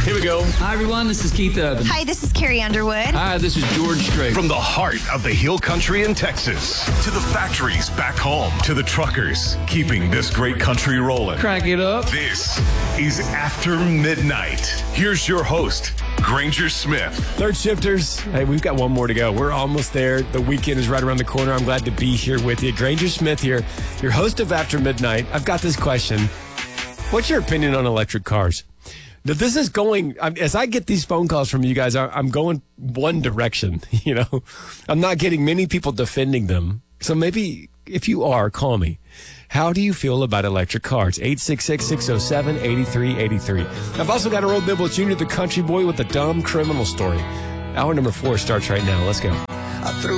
Here we go. Hi, everyone. This is Keith Urban. Hi, this is Carrie Underwood. Hi, this is George Strait. From the heart of the Hill Country in Texas to the factories back home to the truckers keeping this great country rolling. Crank it up. This is After Midnight. Here's your host, Granger Smith. Third shifters. Hey, we've got one more to go. We're almost there. The weekend is right around the corner. I'm glad to be here with you. Granger Smith here, your host of After Midnight. I've got this question. What's your opinion on electric cars? Now, this is going, as I get these phone calls from you guys, I'm going one direction, you know. I'm not getting many people defending them. So maybe if you are, call me. How do you feel about electric cars? 866-607-8383. I've also got Earl Bibble Jr., the country boy with a dumb criminal story. Hour number 4 starts right now. Let's go.